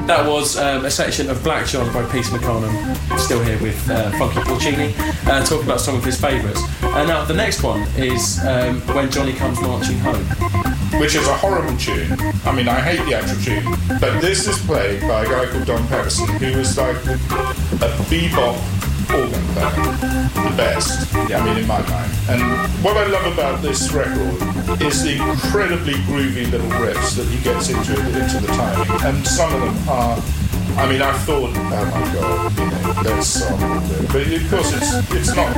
That was a section of Black John by Peace McConnell, still here with Funky Porcini, talking about some of his favourites. Now, the next one is When Johnny Comes Marching Home, which is a horrible tune. I mean, I hate the actual tune, but this is played by a guy called Don Pedersen, who was like a bebop organ player, the best, I mean, in my mind. And what I love about this record is the incredibly groovy little riffs that he gets into the timing, and some of them are, I mean, I thought, oh my god, you know, that's so good. But of course it's not